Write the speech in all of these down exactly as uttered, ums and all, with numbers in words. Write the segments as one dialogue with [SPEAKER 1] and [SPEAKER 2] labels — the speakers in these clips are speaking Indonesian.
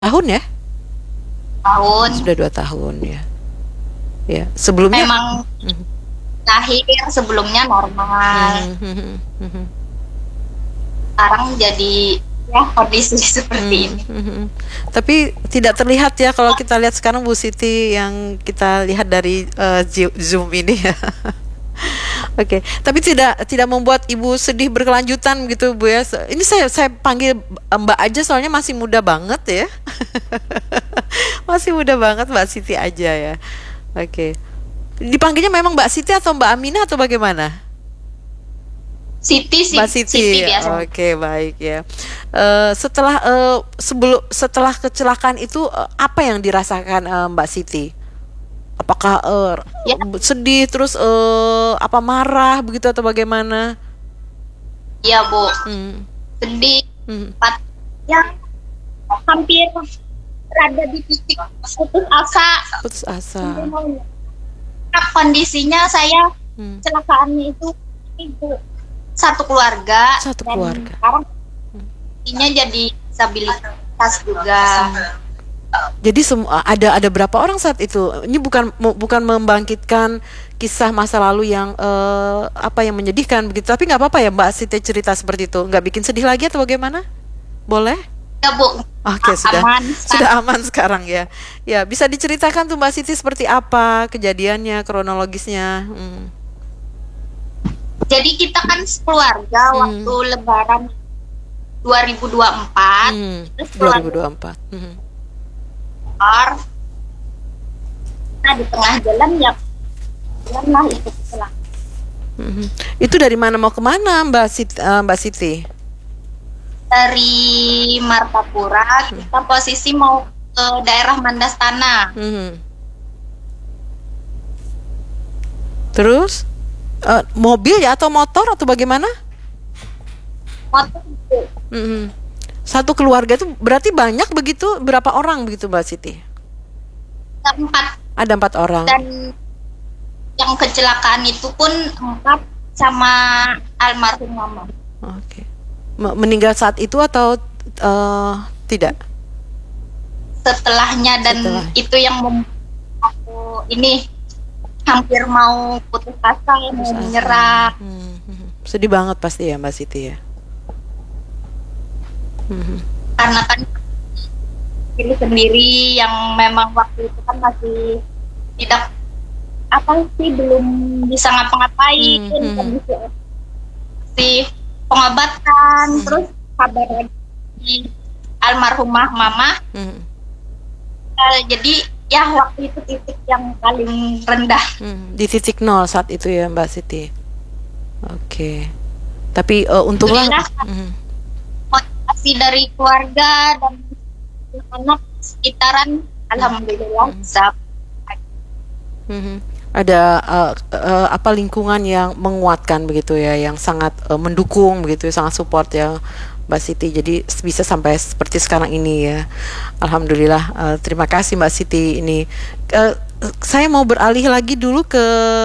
[SPEAKER 1] Tahun ya?
[SPEAKER 2] tahun.
[SPEAKER 1] Sudah dua tahun ya. Ya, sebelumnya
[SPEAKER 2] Memang
[SPEAKER 1] Mhm,
[SPEAKER 2] lahir sebelumnya normal.
[SPEAKER 1] mhm, mhm, mhm,
[SPEAKER 2] Sekarang jadi ya kondisi seperti
[SPEAKER 1] mhm,
[SPEAKER 2] ini.
[SPEAKER 1] mhm. Tapi tidak terlihat ya kalau kita lihat sekarang Bu Siti yang kita lihat dari eh, Zi- Zoom ini ya. Oke, tapi tidak tidak membuat Ibu sedih berkelanjutan gitu Bu ya. Se- Ini saya saya panggil Mbak aja soalnya masih muda banget ya. Masih muda banget Mbak Siti aja ya. Oke. Dipanggilnya memang Mbak Siti atau Mbak Aminah atau bagaimana?
[SPEAKER 2] Siti sih,
[SPEAKER 1] Mbak
[SPEAKER 2] Siti
[SPEAKER 1] Siti,
[SPEAKER 2] biasa.
[SPEAKER 1] oke baik ya. Eh, setelah eh, sebelum setelah kecelakaan itu eh, apa yang dirasakan eh, Mbak Siti? Apakah eh,
[SPEAKER 2] Ya,
[SPEAKER 1] sedih terus eh, apa marah begitu atau bagaimana?
[SPEAKER 2] ya Bu.
[SPEAKER 1] Hmm,
[SPEAKER 2] Sedih.
[SPEAKER 1] hmm,
[SPEAKER 2] Empat yang hampir berada di titik putus asa.
[SPEAKER 1] putus asa.
[SPEAKER 2] Nah, kondisinya saya
[SPEAKER 1] Hmm,
[SPEAKER 2] kecelakaannya itu ibu satu keluarga
[SPEAKER 1] satu
[SPEAKER 2] dan
[SPEAKER 1] keluarga.
[SPEAKER 2] sekarang ini jadi disabilitas juga.
[SPEAKER 1] Jadi semua ada ada berapa orang saat itu? Ini bukan mu- bukan membangkitkan kisah masa lalu yang eh, apa yang menyedihkan begitu. Tapi nggak apa-apa ya Mbak Siti cerita seperti itu. Nggak bikin sedih lagi atau bagaimana? Boleh?
[SPEAKER 2] Ya Bu,
[SPEAKER 1] Oke, sudah
[SPEAKER 2] aman
[SPEAKER 1] sudah
[SPEAKER 2] sekarang.
[SPEAKER 1] aman sekarang ya. Ya, bisa diceritakan tuh Mbak Siti seperti apa kejadiannya, kronologisnya. Hmm.
[SPEAKER 2] Jadi kita kan sekeluarga waktu
[SPEAKER 1] Hmm.
[SPEAKER 2] Lebaran dua ribu dua puluh empat
[SPEAKER 1] Hmm.
[SPEAKER 2] terus keluarga
[SPEAKER 1] dua ribu dua puluh empat. Hmm.
[SPEAKER 2] keluar. Nah di tengah jalan ya jalan lah itu kecelakaan.
[SPEAKER 1] Hmm. Itu dari mana mau kemana Mbak Siti, eh, Mbak Siti?
[SPEAKER 2] Dari Martapura kita posisi mau ke daerah Mandastana.
[SPEAKER 1] Hmm. Terus eh, mobil ya atau motor atau bagaimana?
[SPEAKER 2] Motor Bu.
[SPEAKER 1] Hmm. Satu keluarga itu berarti banyak begitu, berapa orang begitu Mbak Siti?
[SPEAKER 2] Empat
[SPEAKER 1] Ada empat orang.
[SPEAKER 2] dan yang kecelakaan itu pun empat sama almarhum mama.
[SPEAKER 1] Oke. Me- Meninggal saat itu atau eh, tidak?
[SPEAKER 2] Setelahnya dan
[SPEAKER 1] Setelah.
[SPEAKER 2] itu yang membuat aku ini hampir mau putus asa, mau
[SPEAKER 1] Putus asa.
[SPEAKER 2] menyerah.
[SPEAKER 1] Hmm, hmm. Sedih banget pasti ya Mbak Siti ya. Hmm,
[SPEAKER 2] Karena kan diri sendiri yang memang waktu itu kan masih tidak apa sih belum bisa ngapa-ngapain,
[SPEAKER 1] Hmm, hmm.
[SPEAKER 2] kondisi masih pengobatan,
[SPEAKER 1] Hmm.
[SPEAKER 2] terus kabar lagi almarhumah mama.
[SPEAKER 1] hmm,
[SPEAKER 2] Eh, jadi ya waktu itu titik yang paling rendah.
[SPEAKER 1] hmm. Di titik nol saat itu ya Mbak Siti. Oke. Tapi eh, untunglah.
[SPEAKER 2] Alhamdulillah
[SPEAKER 1] Hmm,
[SPEAKER 2] motivasi dari keluarga dan anak sekitaran alhamdulillah
[SPEAKER 1] Hmm.
[SPEAKER 2] bisa.
[SPEAKER 1] hmm. Ada eh, eh, apa lingkungan yang menguatkan begitu ya, yang sangat eh, mendukung begitu, ya, sangat support ya Mbak Siti. Jadi s- bisa sampai seperti sekarang ini ya. Alhamdulillah. Eh, terima kasih Mbak Siti ini. Eh, saya mau beralih lagi dulu ke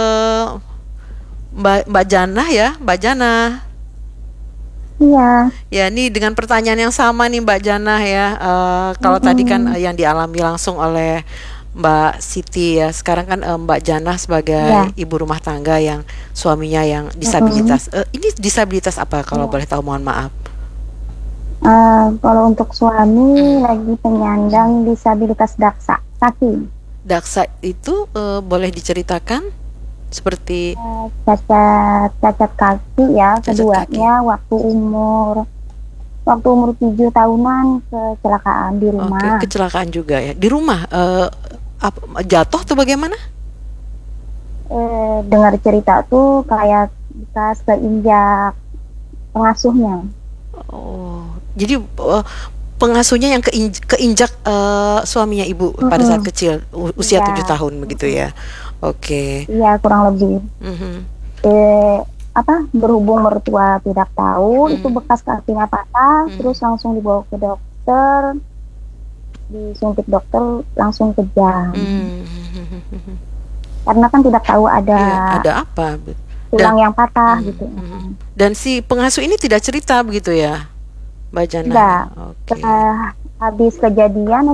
[SPEAKER 1] Mbak Mbak Janah ya, Mbak Janah.
[SPEAKER 3] Iya,
[SPEAKER 1] Ya, ini dengan pertanyaan yang sama nih Mbak Janah ya. Eh, kalau tadi kan
[SPEAKER 3] mm-mm.
[SPEAKER 1] eh, yang dialami langsung oleh Mbak Siti ya. Sekarang kan eh, Mbak Janah sebagai
[SPEAKER 3] Ya,
[SPEAKER 1] ibu rumah tangga yang suaminya yang
[SPEAKER 3] mm-mm.
[SPEAKER 1] disabilitas. Eh, ini disabilitas apa kalau
[SPEAKER 3] Iya.
[SPEAKER 1] boleh tahu, mohon maaf.
[SPEAKER 3] Eh, kalau untuk suami
[SPEAKER 1] Hmm.
[SPEAKER 3] lagi penyandang disabilitas daksa kaki,
[SPEAKER 1] Daksa itu eh, boleh diceritakan seperti
[SPEAKER 3] Eh, cacat cacat kaki ya,
[SPEAKER 1] cacat kaki.
[SPEAKER 3] keduanya waktu umur waktu umur tujuh tahunan kecelakaan di
[SPEAKER 1] Oke,
[SPEAKER 3] rumah.
[SPEAKER 1] kecelakaan juga ya. Di rumah eh, apa, jatuh atau bagaimana?
[SPEAKER 3] Eh, dengar cerita tuh kayak bekas keinjak pengasuhnya.
[SPEAKER 1] Oh, jadi eh, pengasuhnya yang keinj- keinjak eh, suaminya ibu pada saat
[SPEAKER 3] Mm-mm.
[SPEAKER 1] kecil, u- usia
[SPEAKER 3] Iya,
[SPEAKER 1] tujuh tahun begitu
[SPEAKER 3] mm-mm.
[SPEAKER 1] ya. Oke.
[SPEAKER 3] Iya kurang lebih.
[SPEAKER 1] Mhm.
[SPEAKER 3] Eh, apa berhubung mertua tidak tahu itu
[SPEAKER 1] Mhm.
[SPEAKER 3] bekas kakinya patah,
[SPEAKER 1] Mhm.
[SPEAKER 3] terus langsung dibawa ke dokter, disuntik dokter langsung kejang
[SPEAKER 1] Mhm.
[SPEAKER 3] karena kan tidak tahu
[SPEAKER 1] Iya,
[SPEAKER 3] ada
[SPEAKER 1] ada apa? Dan
[SPEAKER 3] tulang yang patah
[SPEAKER 1] mhm,
[SPEAKER 3] gitu.
[SPEAKER 1] mhm. Dan si pengasuh ini tidak cerita begitu ya, Mbak Jana ya?
[SPEAKER 3] Tidak.
[SPEAKER 1] Oke.
[SPEAKER 3] Eh, habis kejadian